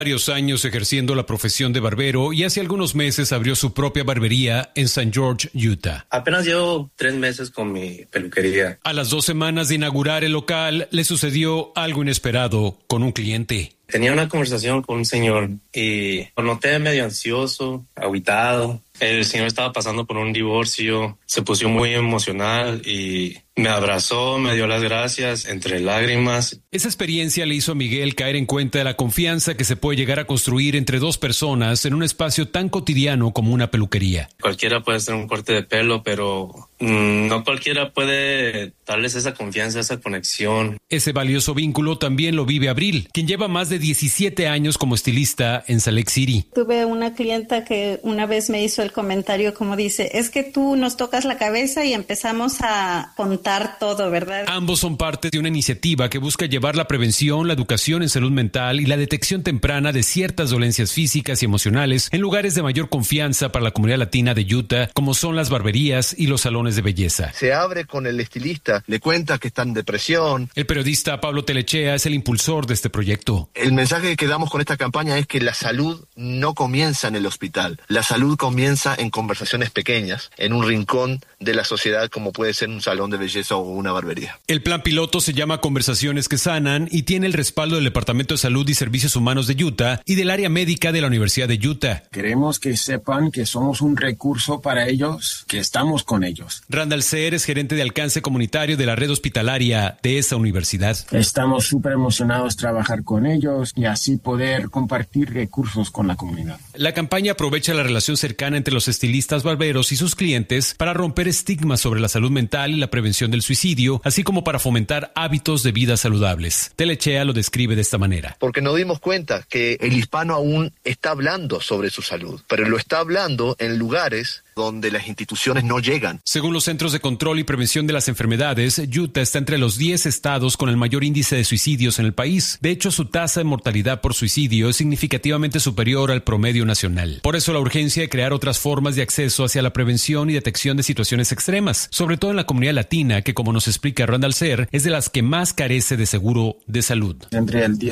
Varios años ejerciendo la profesión de barbero y hace algunos meses abrió su propia barbería en St. George, Utah. Apenas llevo 3 meses con mi peluquería. A las 2 semanas de inaugurar el local, le sucedió algo inesperado con un cliente. Tenía una conversación con un señor y lo noté medio ansioso, agüitado. El señor estaba pasando por un divorcio, se puso muy emocional y me abrazó, me dio las gracias entre lágrimas. Esa experiencia le hizo a Miguel caer en cuenta de la confianza que se puede llegar a construir entre dos personas en un espacio tan cotidiano como una peluquería. Cualquiera puede hacer un corte de pelo, pero no cualquiera puede darles esa confianza, esa conexión. Ese valioso vínculo también lo vive Abril, quien lleva más de 17 años como estilista en Salt Lake City. Tuve una clienta que una vez me hizo el comentario como dice, es que tú nos tocas la cabeza y empezamos a contar todo, ¿verdad? Ambos son parte de una iniciativa que busca llevar la prevención, la educación en salud mental y la detección temprana de ciertas dolencias físicas y emocionales en lugares de mayor confianza para la comunidad latina de Utah, como son las barberías y los salones de belleza. Se abre con el estilista, le cuenta que está en depresión. El periodista Pablo Telechea es el impulsor de este proyecto. El mensaje que damos con esta campaña es que la salud no comienza en el hospital. La salud comienza en conversaciones pequeñas, en un rincón de la sociedad como puede ser un salón de belleza o una barbería. El plan piloto se llama Conversaciones que Sanan y tiene el respaldo del Departamento de Salud y Servicios Humanos de Utah y del área médica de la Universidad de Utah. Queremos que sepan que somos un recurso para ellos, que estamos con ellos. Randall Seher es gerente de alcance comunitario de la red hospitalaria de esa universidad. Estamos súper emocionados de trabajar con ellos y así poder compartir recursos con la comunidad. La campaña aprovecha la relación cercana entre los estilistas barberos y sus clientes para romper estigmas sobre la salud mental y la prevención del suicidio, así como para fomentar hábitos de vida saludables. Telechea lo describe de esta manera. Porque nos dimos cuenta que el hispano aún está hablando sobre su salud, pero lo está hablando en lugares donde las instituciones no llegan. Según los Centros de Control y Prevención de las Enfermedades, Utah está entre los 10 estados con el mayor índice de suicidios en el país. De hecho, su tasa de mortalidad por suicidio es significativamente superior al promedio nacional. Por eso la urgencia de crear otras formas de acceso hacia la prevención y detección de situaciones extremas, sobre todo en la comunidad latina, que como nos explica Randall Seher, es de las que más carece de seguro de salud. Entre el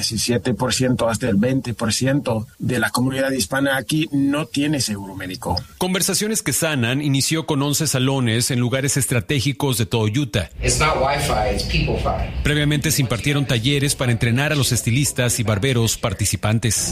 17% hasta el 20% de la comunidad hispana aquí no tiene seguro médico. Conversaciones que Sanan inició con 11 salones en lugares estratégicos de todo Utah. Previamente se impartieron talleres para entrenar a los estilistas y barberos participantes.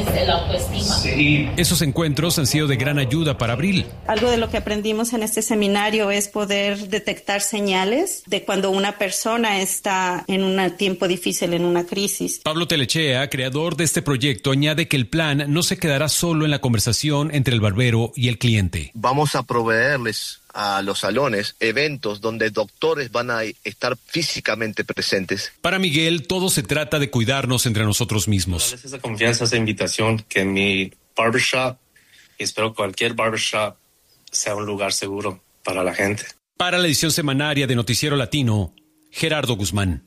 Esos encuentros han sido de gran ayuda para Abril. Algo de lo que aprendimos en este seminario es poder detectar señales de cuando una persona está en un tiempo difícil, en una crisis. Pablo Telechea, creador de este proyecto, añade que el plan no se quedará solo en la conversación entre el barbero y el cliente. Vamos a proveerles a los salones eventos donde doctores van a estar físicamente presentes. Para Miguel, todo se trata de cuidarnos entre nosotros mismos. Darles esa confianza, esa invitación que mi barbershop, y espero cualquier barbershop, sea un lugar seguro para la gente. Para la edición semanaria de Noticiero Latino, Gerardo Guzmán.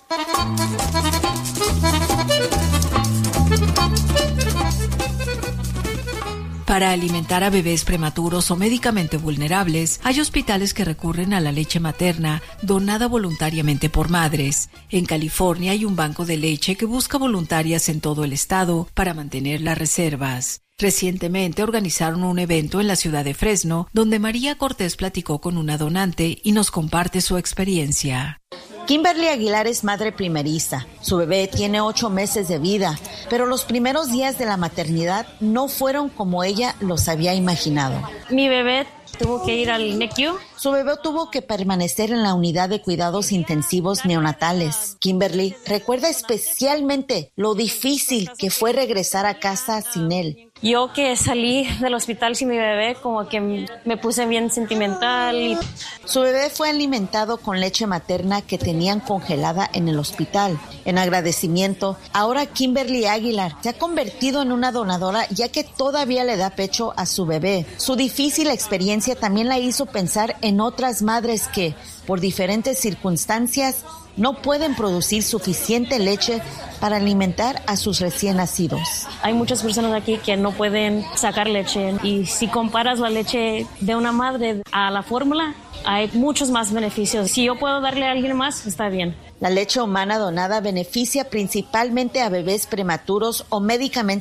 Para alimentar a bebés prematuros o médicamente vulnerables, hay hospitales que recurren a la leche materna donada voluntariamente por madres. En California hay un banco de leche que busca voluntarias en todo el estado para mantener las reservas. Recientemente organizaron un evento en la ciudad de Fresno, donde María Cortés platicó con una donante y nos comparte su experiencia. Kimberly Aguilar es madre primeriza. Su bebé tiene 8 meses de vida, pero los primeros días de la maternidad no fueron como ella los había imaginado. Mi bebé tuvo que ir al NICU. Su bebé tuvo que permanecer en la unidad de cuidados intensivos neonatales. Kimberly recuerda especialmente lo difícil que fue regresar a casa sin él. Yo que salí del hospital sin mi bebé, como que me puse bien sentimental. Su bebé fue alimentado con leche materna que tenían congelada en el hospital. En agradecimiento, ahora Kimberly Aguilar se ha convertido en una donadora ya que todavía le da pecho a su bebé. Su difícil experiencia también la hizo pensar en otras madres que, por diferentes circunstancias, no pueden producir suficiente leche para alimentar a sus recién nacidos. Hay muchas personas aquí que no pueden sacar leche y si comparas la leche de una madre a la fórmula, hay muchos más beneficios. Si yo puedo darle a alguien más, está bien. La leche humana donada beneficia principalmente a bebés prematuros o médicamente